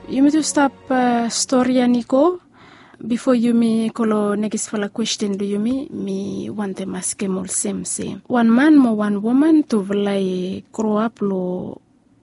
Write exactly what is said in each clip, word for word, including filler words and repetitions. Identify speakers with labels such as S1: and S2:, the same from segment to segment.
S1: you may to stop uh, story Nico. Before you me kolo next for la question do you me me want them ask them all same same. One man mo one woman to like grow up lo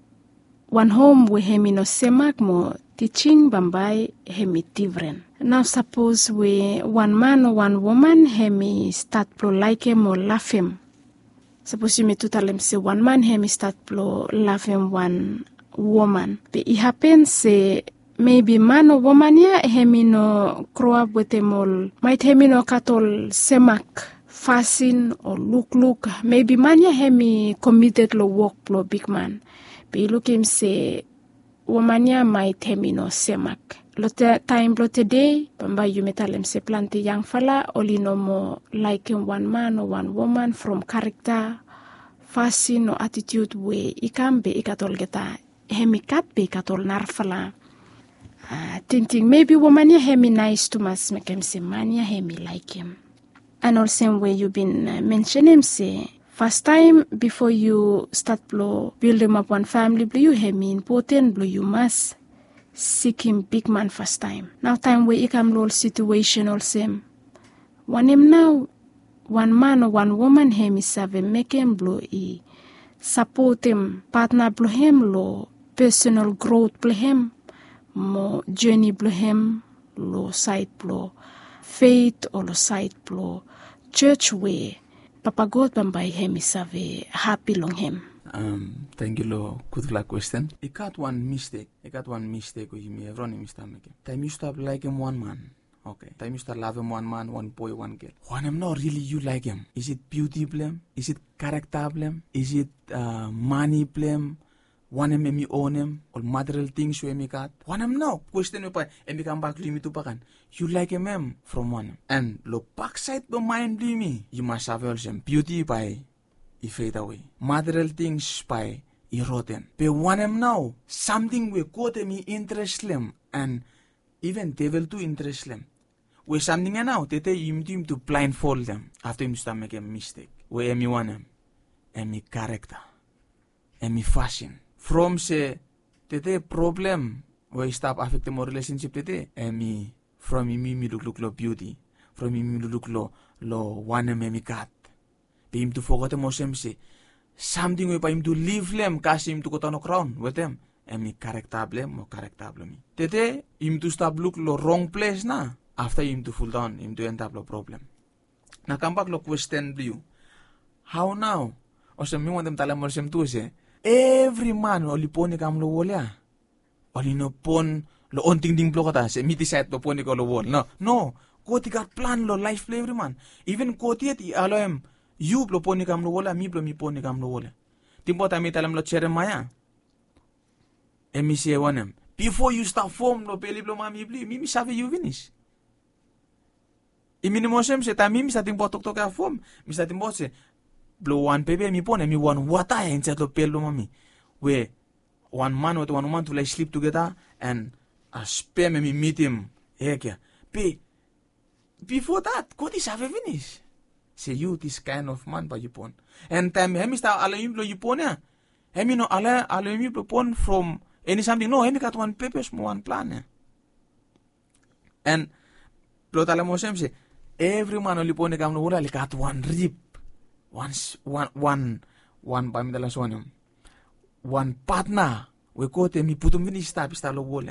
S1: one home we hemi no semak mo teaching bambai hemi different. Now suppose we one man or one woman hemi start pro like him or laugh him. Suppose you me to tell him say one man hemi start pro laugh him one woman. But it happens say maybe man or woman ya hemi no grow up with them all. Might hemi no katol semak fasin or look look. Maybe man ya hemi committed lo work lo big man. But you look him say woman ya might hemi no semak. Lote time lo today, bamba you metal him say plenty young fella only no more like him one man or one woman from character, fasin or attitude way. Ikam be ikatol geta hemi kat be ikatol narfala. Uh, thinking maybe woman ya hemi nice to mas make him say man ya hemi like him. And also way you been uh, mention him say first time before you start blow build him up one family blue you hemi important blue you must seek him big man first time. Now time where you come low situation all same. One him now one man or one woman hemi save make him blow e support him partner blow him low personal growth blow him mo journey blow him lo side blow faith or lo side blow church way Papa God bambai hemi save happy long him.
S2: Um, thank you lo good luck question. I got one mistake. I got one mistake with me. Everyone mistake make. Time you stop like him one man. Okay. Time you start love him one man, one boy, one girl. When I'm not really you like him. Is it beauty blame? Is it character blame? Is it uh, money blame? One him me own him or material things you me got. One him now question me pa and me come back to me to pakan. You like him em from one and lo backside the mind be me. You must have also beauty by he fade away. Material things by he rotten. But one him now something we got me interest them and even devil to interest them. We something now they tell him to blindfold them after him start make a mistake. We me one him and me character and me fashion. From say tete problem where stop affecting my relationship tete and me from me me look look lo beauty from me me look lo lo one me me cat be him to forget mo sem say something we pa him to leave them kasi him to go to crown with them and me character blame mo character blame me tete him to stop look lo wrong place na after him to fall down him to end up lo problem na come back lo question you how now o sem me want them tala mo sem tu say every man oli poni kam lo wala oli no pon lo onting ding block ata se miti site lo poni ko lo wall no no ko ti got plan lo life play every man even ko ti ti aloem you lo poni kam lo wala mi lo mi poni kam lo wala timpo ta mi talam lo chere maya emi se wanem before you start form lo peli lo mami bli mi mi save you finish imini mo sem se ta mi mi sa timpo tok tok ka form mi sa timpo se blow one baby mi pone mi one water inside lo pelo mami where one man with one woman to like sleep together and a spare me meet him here be before that God is have a finish say you this kind of man by you pon and time hemi sta ala you lo you pon ya hemi no ala ala you pon from any something no hemi got one purpose one plan ya. And lo tala mo sem say every man only pon kam no wala got one rib Once, one, one, one, by me the last one, one partner, we go to me put him in his stop, stalo wole.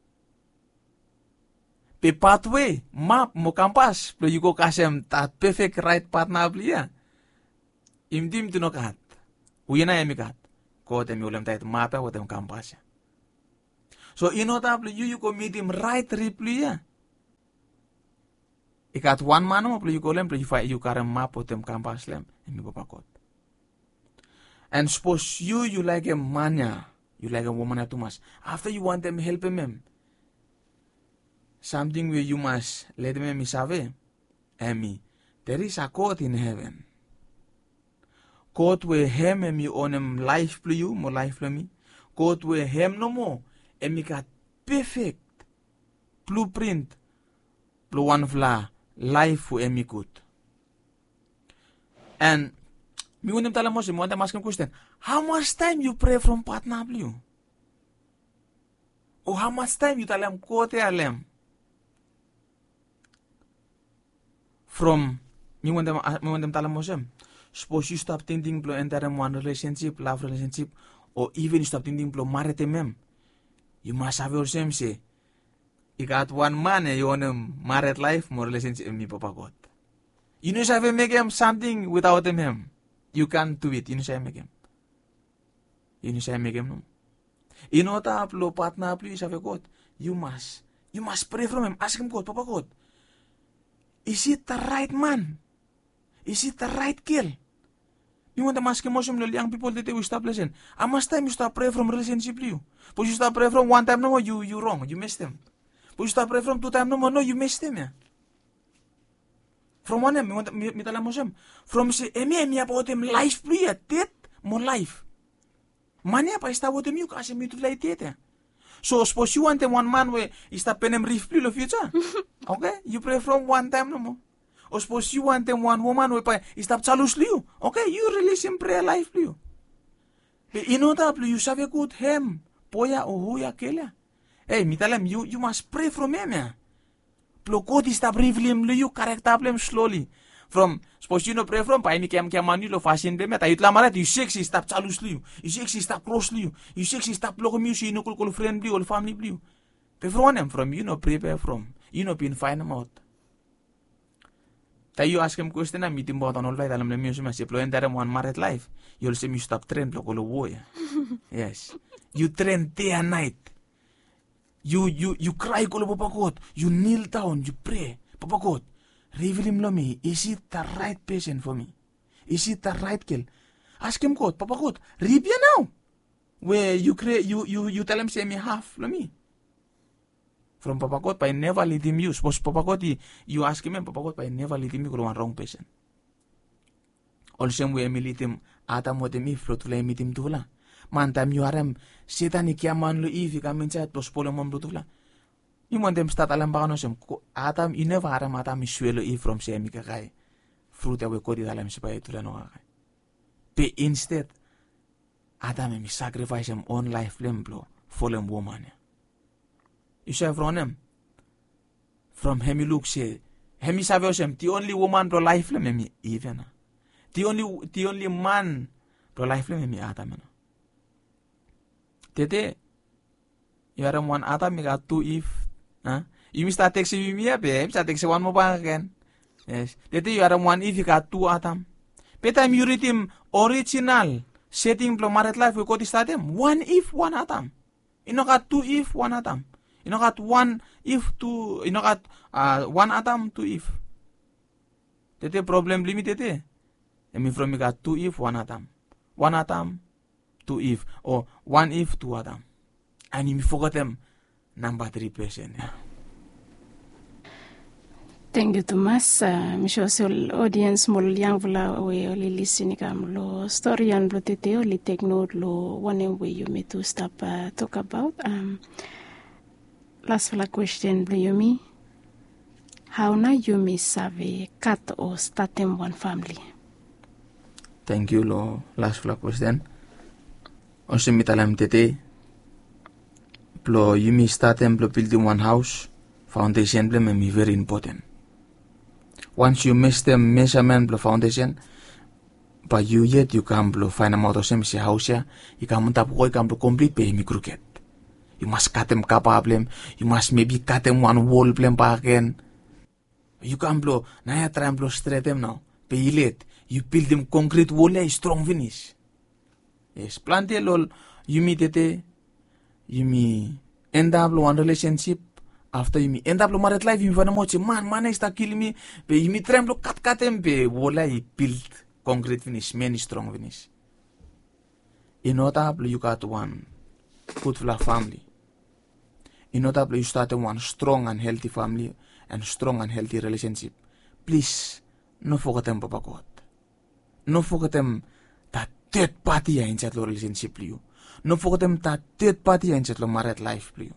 S2: Pe pathway, map, mo compass, pero you go kasem that perfect right partner blia. Im dim to no kat. Uya na yami kat. Ko te mi ulam tait mapa wo te compass. So inotable you you go meet him right replia. Ikat one man mo plo you go lem plo you fight you carry map o tem campus lem and go pakot. And suppose you you like a mania, you like a woman too much. After you want them help him, something where you must let them save. Emi, there is a court in heaven. Court where him and me on him life plo you, more life plo me. Court where him no more. Emi got perfect blueprint. Plo one fla. Life for emi good. And me want them tell me want them ask him question. How much time you pray from partner blue? Oh, how much time you talem kote alem. From me want them me want them talam mosem. Suppose you stop thinking blo enter one relationship, love relationship, or even you stop thinking blo married mem. You must have yourself say, you got one man and you want a married life, more relationship me papa God. You know say make him something without him. You can't do it. You know say make him. You know say make him no. You know that uplo partner uplo you say God. You must. You must pray from him. Ask him God, Papa God. Is it the right man? Is it the right girl? You want to ask him most of the young people that they will stop listening. How much time you start pray from relationship you? But you start pray from one time no more, you you wrong. You missed him. But you start pray from two time no more, no, you missed him. Yeah. From one time, me me tala mosem. From say emi emi about him life please, death more life. Money apa ista about him you kasi me to light it. So suppose you want him one man where ista penem riff please future. Okay? You pray from one time no more. Or suppose you want him one woman where ista chalus liu. Okay? You release him prayer life please. Inota please you save good him. Poya o huya kela. Hey, me tell him you you must pray from him. Yeah. God is the briefly you correct them slowly. From suppose you know pray from pa ini kem kemani lo fashion dem ta itla marat you sexy stop chalusli you sexy stop crossly you sexy stop logo mu you know kul friendly or family blue. Pray from them from you know prepare from you know pin find them out. Ta you ask him question na meeting about on all right alam le mu ma se plo enter one married life you'll say you stop train lo kul boy. Yes. You train day and night. You you you cry kolo Papa God. You kneel down. You pray. Papa God, reveal him lo me. Is it the right person for me? Is it the right girl? Ask him God. Papa God, reveal now. Where you create you you you tell him say me half lo me. From Papa God, I never let him use. Suppose Papa God you ask him Papa God, I never let him go one wrong person. Also we me let him Adam what me flow to let me him to la. Man time you are Satan ikiaman lo if you come inside to spoil mom blutula. You want them start alam baka no sem Adam you never aram Adam iswelo if from se mi kakay. Fruit awe ko di alam si pa itula no kakay. But instead Adam mi sacrifice him own life lemblo for them woman. You say from him from him look say him is him the only woman to life lem mi even. The only the only man to life lem mi Adam. Tete, you are one Adam, you got two if. Huh? You start texting me, babe. Start texting one more back again. Yes. Tete, you are one if you got two Adam. But I'm you read him original setting for married life. We got to start him one if one Adam. You know got two if one Adam. You know got one if two. You know got uh one Adam two if. Tete problem limit tete. I mean from you got two if one Adam. One Adam. Two if or one if two Adam, and you forgot them number three person. Yeah.
S1: Thank you, Thomas. Uh, I'm sure the audience mol yang vula we only listening kam lo story and lo tete only take note lo one way you me to stop uh, talk about. Um, last vula question lo you me. How na you me save cut or start them one family?
S2: Thank you lo last vula question. Also mitalam tete plo you me start them plo building one house foundation blem me very important. Once you miss them measurement plo foundation but you yet you can plo find a motor sem si house ya you can tap go can plo complete pay me crooked. You must cut them kappa blem you must maybe cut them one wall blem back again. You can plo na ya try plo straight them now pay late you build them concrete wall ya strong finish. Yes, plenty lol you meet it, you me end up one relationship after you me end up married life you wanna watch man man is killing me but you me try to cut cut them be wala build concrete finish many strong finish. In order you got one good family. In order you start one strong and healthy family and strong and healthy relationship. Please no forget them Papa God. No forget them that third party in chat lo relationship liu. No forget them that third party in chat lo married life liu.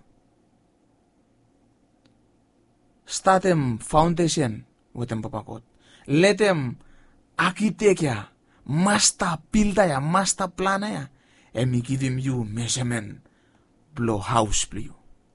S2: Start them foundation with them Papa God. Let them architect ya, master builder ya, master planner ya, and me give him you measurement blow house liu.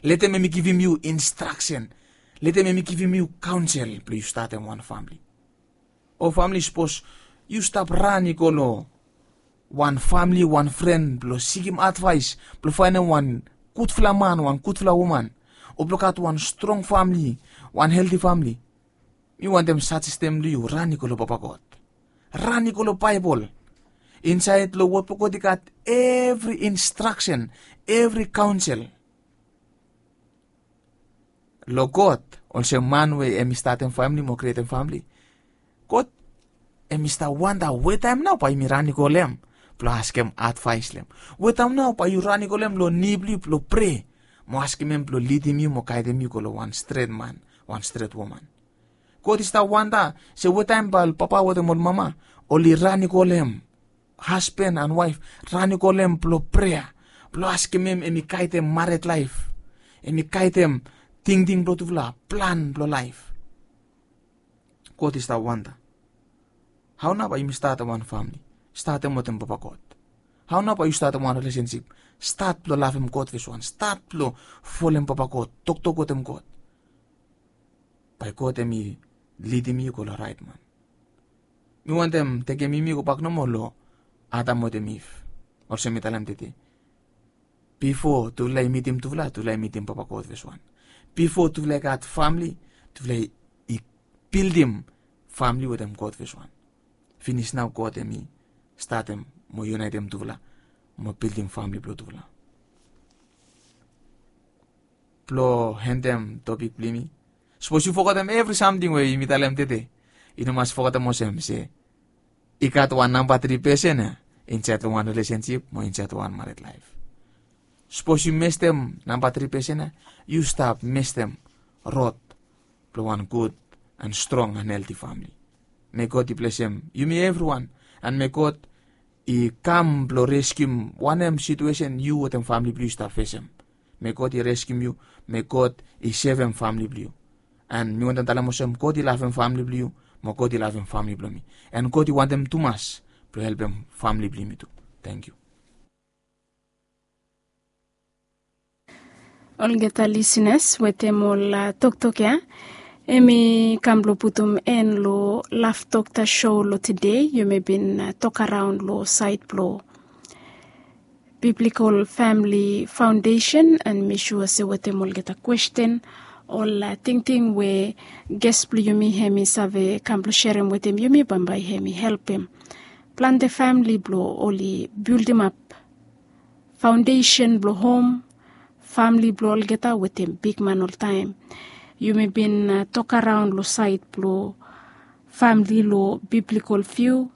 S2: Let them me give him you instruction. Let them me give him you counsel. Please you start in one family. Or family suppose you stop running kolo. One family, one friend, plus seek him advice, plus find one good fla man, one good fla woman. Or look at one strong family, one healthy family. You want them such system to you, run kolo papa God. Run kolo Bible. Inside lo what poko dikat every instruction, every counsel. Lo God, also man we emi start a family, mo create a family. God, emi start wonder, wait time now pa imi rani golem, plo ask him advice lem. Wait time now pa you rani golem lo nibli, plo pray, mo ask him plo lead him you, mo guide him you kolo one straight man, one straight woman. God is that wonder, say wait time pa papa wate mo mama, only rani golem, husband and wife, rani golem plo prayer, plo ask him emi guide him married life, emi guide him ting ting blo tuvla, plan blo life. God is that wonder. How now ba you start one family? Start mo tem papa God. How now ba you start one relationship? Start blo love him God this one. Start blo follow him papa God. Talk to God him God. By God emi lead me ko la right man. Mi want them take me mi ko pak no mo lo. Adam mo dem if. Or se mitalam tete. Before to lay meet him to vla to lay meet him papa God this one. Before to like at family, to like build him family with them God first one. Finish now God and me. Start them, mo unite them to vla. Mo build him family blow to vla. Plo hand them topic plimi. Suppose you forgot them every something where you meet them today. You must forget them most say. Ikat one number three person inside one relationship, mo inside one married life. Suppose you miss them number three person, you stop miss them rot to one good and strong and healthy family. May God bless him. You may everyone and may God he come to rescue one em situation you with them family blue stop face him. May God he rescue you. May God he save him family blue. And me want to tell him God he love him family blue. Mo God he love him family blue me. And God he want them too much to help him family blue me too. Thank you.
S1: Olgeta listeners, wete mol tok tok ya. Emi kamblo putum en lo laugh talk ta show lo today. You may been uh, talk around lo site lo Biblical Family Foundation and me sure se wete mol get a question. All uh, ting ting we guest plu yumi hemi save kamblo share him with him yumi bambay hemi help him. Plan the family blo only build him up. Foundation blo home. Family blow geta with him big man all time. You may been uh, talk around lo site blow family lo biblical view.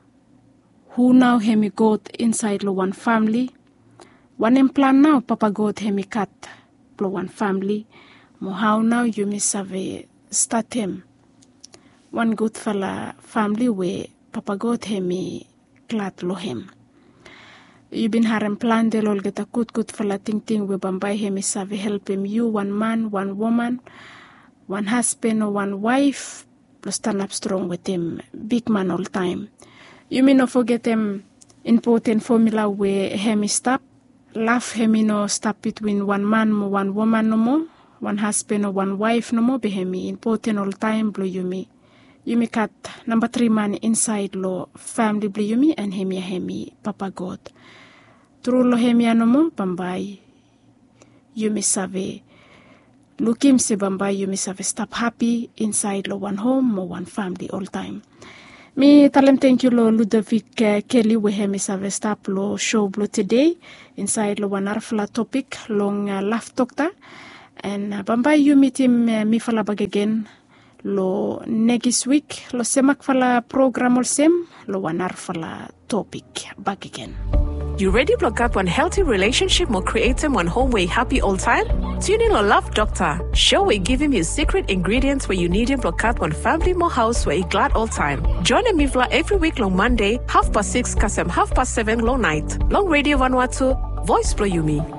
S1: Who now hemi God inside lo one family. One in plan now Papa God hemi cat blow one family. Mo how now you may save start him. One good fella family way Papa God hemi glad lo him. You been harem plan de lol get a good good fella ting ting we bambay him is have help him you one man, one woman, one husband or one wife plus stand up strong with him big man all time. You may not forget him important formula where him stop. Laugh him no stop between one man or one woman no more, one husband or one wife no more be him important all time blow you me. You me cut number three man inside lo family blow you me and him ya hemi Papa God. Through lo hemi anomo bambay. You me save. Lukim se bambay you me save stop happy inside lo one home or one family all time. Me talem thank you lo Ludovic uh, Kelly we hemi save stop lo show blo today inside lo one arfla topic long uh, laugh talkta and uh, bambay you meet him uh, mi fala bag again lo next week lo semak fala program ol sem lo one arfla topic back again.
S3: You ready to block up one healthy relationship more creating one home where you happy all time? Tune in on Love Doctor. Show we give him his secret ingredients where you need him block up one family more house where he glad all time. Join him Mivla every week long Monday, half past six, kasem half past seven long night. Long radio one two, voice blow you me.